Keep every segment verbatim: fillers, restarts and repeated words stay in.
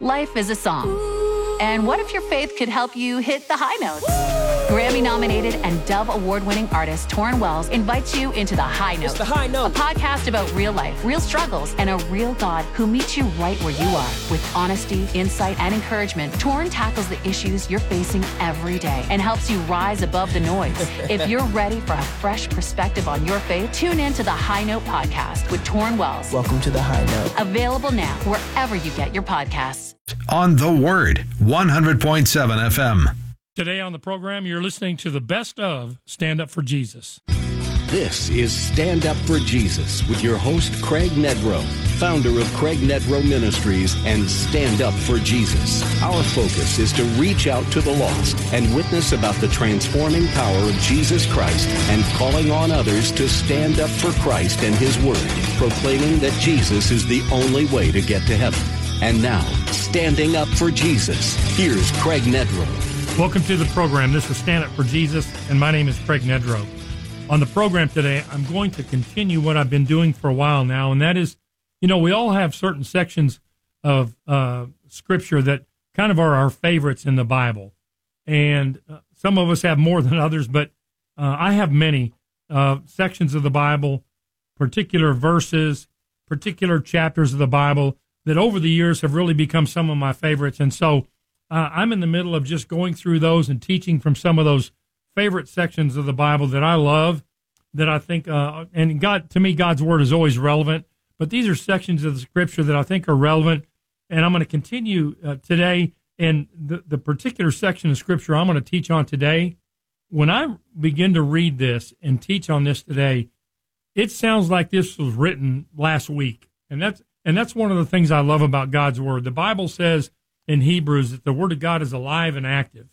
Life is a song. And what if your faith could help you hit the high notes? Grammy-nominated and Dove Award-winning artist Torrin Wells invites you into The High Note. It's The High Note. A podcast about real life, real struggles, and a real God who meets you right where you are. With honesty, insight, and encouragement, Torrin tackles the issues you're facing every day and helps you rise above the noise. If you're ready for a fresh perspective on your faith, tune in to The High Note podcast with Torrin Wells. Welcome to The High Note. Available now wherever you get your podcasts. On The Word, one hundred point seven F M. Today on the program, you're listening to the best of Stand Up for Jesus. This is Stand Up for Jesus with your host, Craig Nedrow, founder of Craig Nedrow Ministries and Stand Up for Jesus. Our focus is to reach out to the lost and witness about the transforming power of Jesus Christ and calling on others to stand up for Christ and His Word, proclaiming that Jesus is the only way to get to heaven. And now, Standing Up for Jesus, here's Craig Nedrow. Welcome to the program. This is Stand Up for Jesus, and my name is Craig Nedrow. On the program today, I'm going to continue what I've been doing for a while now, and that is, you know, we all have certain sections of uh, Scripture that kind of are our favorites in the Bible. And uh, some of us have more than others, but uh, I have many uh, sections of the Bible, particular verses, particular chapters of the Bible that over the years have really become some of my favorites. And so uh, I'm in the middle of just going through those and teaching from some of those favorite sections of the Bible that I love, that I think, uh, and God, to me, God's Word is always relevant. But these are sections of the Scripture that I think are relevant. And I'm going to continue uh, today. And the, the particular section of Scripture I'm going to teach on today, when I begin to read this and teach on this today, it sounds like this was written last week. And that's And that's one of the things I love about God's Word. The Bible says in Hebrews that the Word of God is alive and active.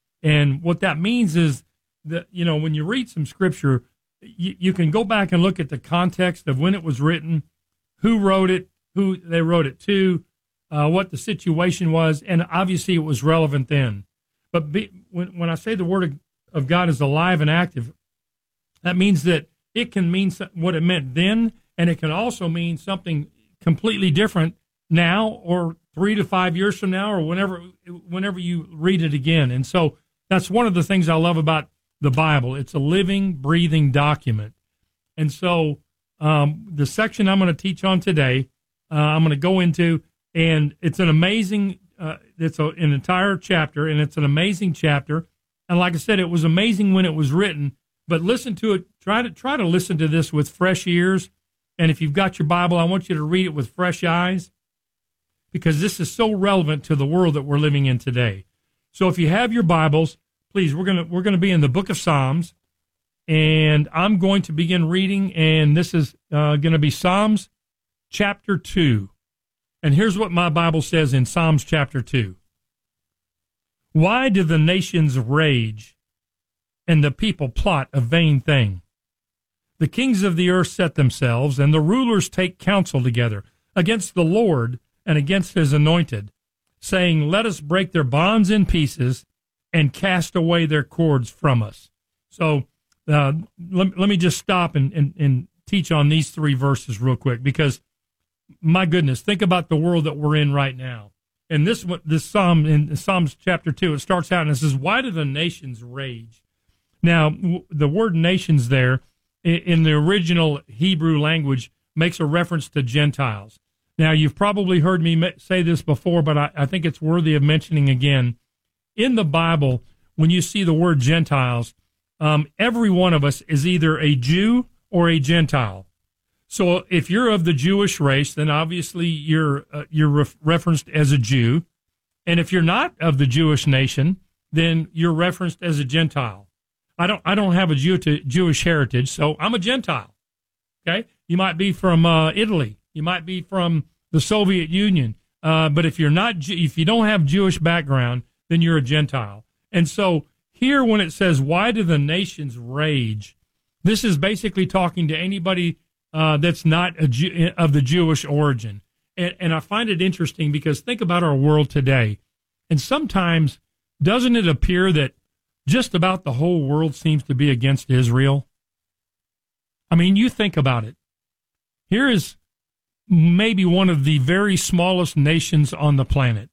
And what that means is that, you know, when you read some Scripture, you, you can go back and look at the context of when it was written, who wrote it, who they wrote it to, uh, what the situation was, and obviously it was relevant then. But be, when, when I say the Word of, of God is alive and active, that means that it can mean what it meant then, and it can also mean something completely different now, or three to five years from now, or whenever whenever you read it again. And so that's one of the things I love about the Bible. It's a living, breathing document. And so um, the section I'm going to teach on today, uh, I'm going to go into, and it's an amazing, uh, it's a, an entire chapter, and it's an amazing chapter. And like I said, it was amazing when it was written, but listen to it, try to try to listen to this with fresh ears. And if you've got your Bible, I want you to read it with fresh eyes, because this is so relevant to the world that we're living in today. So if you have your Bibles, please, we're going to we're going to be in the book of Psalms, and I'm going to begin reading, and this is uh, going to be Psalms chapter two. And here's what my Bible says in Psalms chapter two. Why do the nations rage and the people plot a vain thing? The kings of the earth set themselves, and the rulers take counsel together against the Lord and against His anointed, saying, let us break their bonds in pieces and cast away their cords from us. So uh, let, let me just stop and, and, and teach on these three verses real quick, because, my goodness, think about the world that we're in right now. And this this psalm, in Psalms chapter two, it starts out and it says, why do the nations rage? Now, w- the word nations there, in the original Hebrew language, makes a reference to Gentiles. Now, you've probably heard me say this before, but I, I think it's worthy of mentioning again. In the Bible, when you see the word Gentiles, um, every one of us is either a Jew or a Gentile. So if you're of the Jewish race, then obviously you're uh, you're ref- referenced as a Jew. And if you're not of the Jewish nation, then you're referenced as a Gentile. I don't I don't have a Jew to Jewish heritage, so I'm a Gentile. Okay? You might be from uh, Italy. You might be from the Soviet Union. Uh, but if you're not, if you don't have Jewish background, then you're a Gentile. And so here, when it says, why do the nations rage? This is basically talking to anybody uh, that's not a Jew, of the Jewish origin. And, and I find it interesting because think about our world today. And sometimes, doesn't it appear that just about the whole world seems to be against Israel? I mean, you think about it. Here is maybe one of the very smallest nations on the planet.